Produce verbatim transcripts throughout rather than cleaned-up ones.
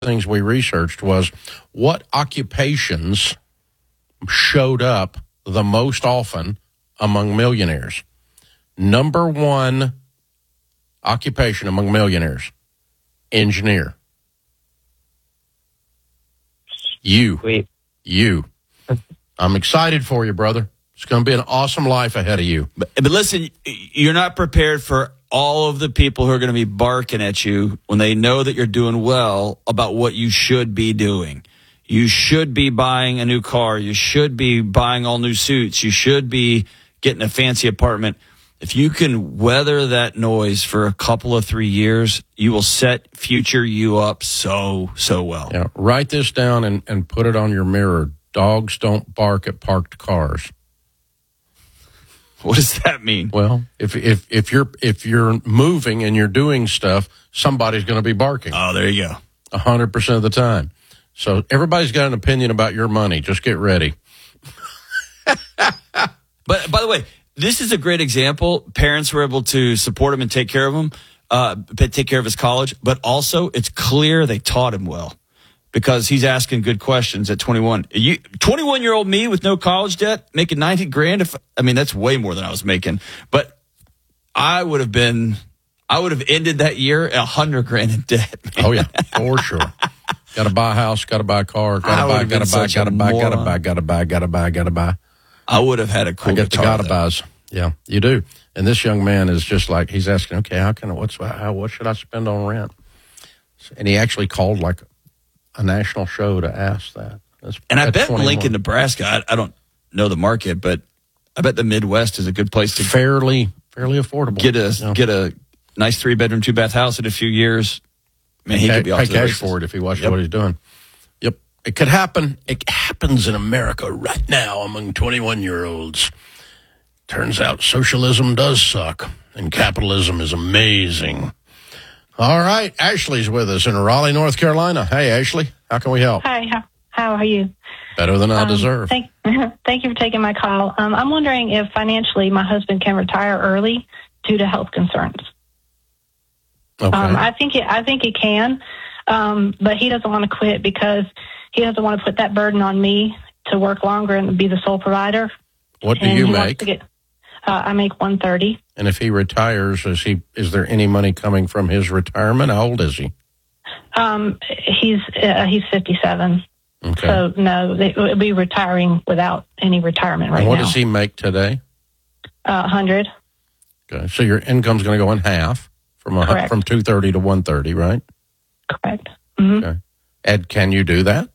things we researched was what occupations showed up the most often among millionaires. Number one occupation among millionaires, engineer. You. Sweet. You. I'm excited for you, brother. It's going to be an awesome life ahead of you. But, but listen, you're not prepared for all of the people who are going to be barking at you when they know that you're doing well about what you should be doing. You should be buying a new car. You should be buying all new suits. You should be getting a fancy apartment. If you can weather that noise for a couple of three years, you will set future you up so, so well. Yeah, write this down and, and put it on your mirror. Dogs don't bark at parked cars. What does that mean? Well, if if if you're if you're moving and you're doing stuff, somebody's going to be barking. Oh, there you go. A hundred percent of the time. So everybody's got an opinion about your money. Just get ready. But by the way, this is a great example. Parents were able to support him and take care of him, uh, take care of his college. But also, it's clear they taught him well because he's asking good questions at twenty-one. You, twenty-one-year-old me with no college debt, making ninety grand. If I mean, that's way more than I was making. But I would have been, I would have ended that year a hundred grand in debt. Man. Oh yeah, for sure. Got to buy a house. Got to buy a car. Got to buy. Got to buy. Got to buy. Got to buy. Got to buy. Got to buy. Got to buy. I would have had a cool I get the guitar. gotta buys. Yeah, you do. And this young man is just like, he's asking, okay, how can I, what's, how, what should I spend on rent? And he actually called like a national show to ask that. That's, and I bet twenty-one. Lincoln, Nebraska, I, I don't know the market, but I bet the Midwest is a good place to fairly, fairly affordable. Get a, yeah. get a nice three bedroom, two bath house in a few years. Man, he pay, could be off pay to the cash races. for it if he watches Yep. what he's doing. Yep. It could happen. It happens in America right now among twenty-one year olds. Turns out socialism does suck and capitalism is amazing. All right. Ashley's with us in Raleigh, North Carolina. Hey, Ashley, how can we help? Hi, how, how are you? Better than I um, deserve. Thank, thank you for taking my call. Um, I'm wondering if financially my husband can retire early due to health concerns. Okay. Um, I think he, I think he can, um, but he doesn't want to quit because he doesn't want to put that burden on me to work longer and be the sole provider. What do And you he wants make? to get, uh, I make one thirty. And if he retires, is he? Is there any money coming from his retirement? How old is he? Um, he's uh, he's fifty-seven. Okay. So no, they will be retiring without any retirement right and what now. does he make today? Uh, hundred. Okay, so your income's going to go in half from a, Correct. from two thirty to one thirty, right? Correct. Mm-hmm. Okay. Ed, can you do that?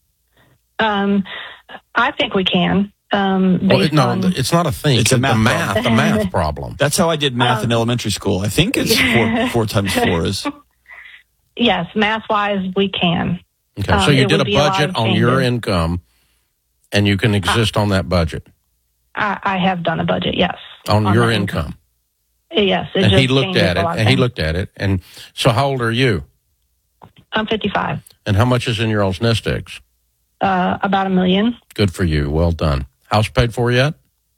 Um, I think we can. Um, Well, based it, no, on, it's not a thing. It's a the math math, problem. the math problem. That's how I did math Um, in elementary school. I think it's four, four times four is. yes, math wise, we can. Okay, um, so you it did a would be a lot budget of on your changes. income, and you can exist on that budget I, I have done a budget. Yes, on, on your that income. Yes, it And just he looked changes at a it, lot of and he things. looked at it, and so how old are you? I'm fifty-five. And how much is in your old nest eggs? Uh, about a million. Good for you. Well done. House paid for yet?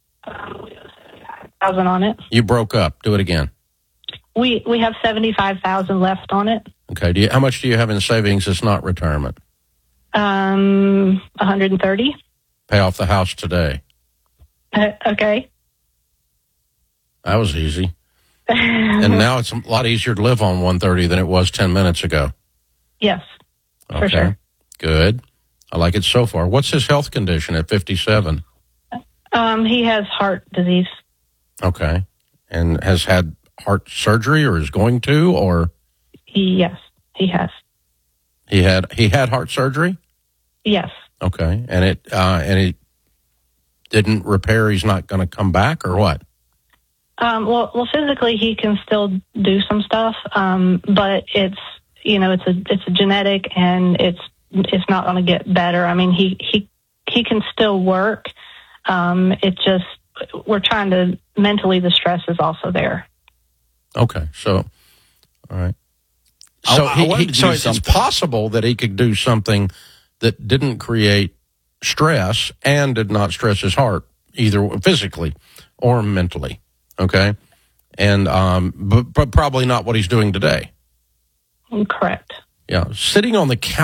Thousand on it. You broke up. Do it again. We we have seventy-five thousand left on it. Okay. Do you, how much do you have in savings that's not retirement? Um, one hundred and thirty. Pay off the house today. Uh, okay. That was easy. And now it's a lot easier to live on one thirty than it was ten minutes ago. Yes, Okay. for sure. Good. I like it so far. What's his health condition at fifty-seven? Um, he has heart disease. Okay. And has had heart surgery or is going to, or He, yes, he has. he had he had heart surgery? Yes. Okay. And it uh and it didn't repair, he's not going to come back or what? Um, well, well, physically he can still do some stuff, um, but it's you know it's a it's a genetic and it's it's not going to get better. I mean, he he he can still work. Um, it just we're trying to mentally the stress is also there. Okay. So all right. I- So I he, wanted he to so do it's something. possible that he could do something that didn't create stress and did not stress his heart either physically or mentally. Okay. And, um, but, but probably not what he's doing today. Correct. Yeah, sitting on the couch.